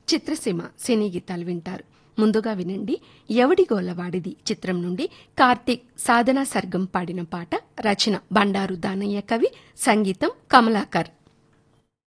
చిత్రసీమ సినీ గీతాలు వింటారు. ముందుగా వినండి ఎవడి గోలవాడిది చిత్రం నుండి కార్తీక్ సాధనా సర్గం పాడిన పాట. రచన బండారు దానయ్య కవి, సంగీతం కమలాకర్.